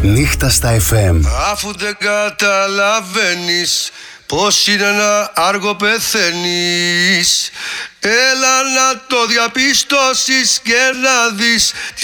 Νύχτα στα FM. Αφού δεν καταλαβαίνεις πως είναι να άργο πεθαίνεις, έλα να το διαπιστώσεις και να δεις τη